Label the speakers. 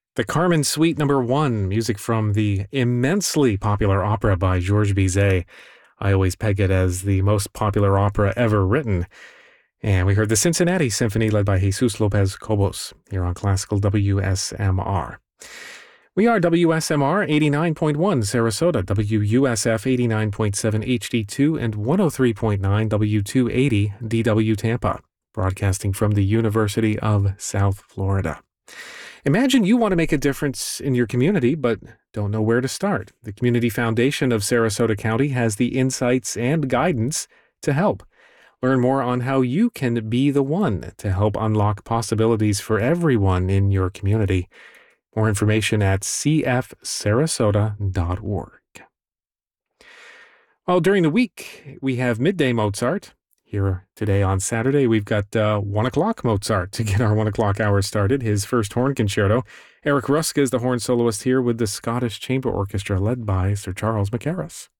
Speaker 1: The Carmen Suite Number 1, music from the immensely popular opera by Georges Bizet. I always peg it as the most popular opera ever written. And we heard the Cincinnati Symphony led by Jesus Lopez Cobos here on Classical WSMR. We are WSMR 89.1 Sarasota, WUSF 89.7 HD2, and 103.9 W280 DW Tampa, broadcasting from the University of South Florida. Imagine you want to make a difference in your community, but don't know where to start. The Community Foundation of Sarasota County has the insights and guidance to help. Learn more on how you can be the one to help unlock possibilities for everyone in your community. More information at cfsarasota.org. Well, during the week, we have Midday Mozart. Here today on Saturday, we've got 1 o'clock Mozart to get our 1 o'clock hour started, his first horn concerto. Eric Ruska is the horn soloist here with the Scottish Chamber Orchestra led by Sir Charles Mackerras.